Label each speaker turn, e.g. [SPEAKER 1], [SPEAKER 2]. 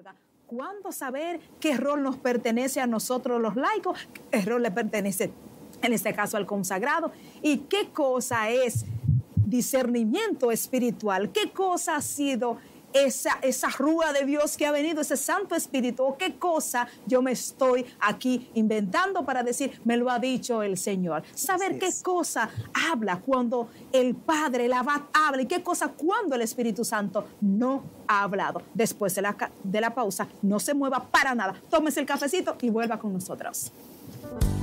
[SPEAKER 1] salga. ¿Cuándo saber qué rol nos pertenece a nosotros los laicos? ¿Qué rol le pertenece, en este caso, al consagrado? ¿Y qué cosa es discernimiento espiritual? ¿Qué cosa ha sido esa rúa de Dios que ha venido, ese Santo Espíritu? ¿O qué cosa yo me estoy aquí inventando para decir, me lo ha dicho el Señor? Saber qué cosa habla cuando el Padre, el Abad habla, y qué cosa cuando el Espíritu Santo no ha hablado. Después de la pausa, no se mueva para nada. Tómese el cafecito y vuelva con nosotros.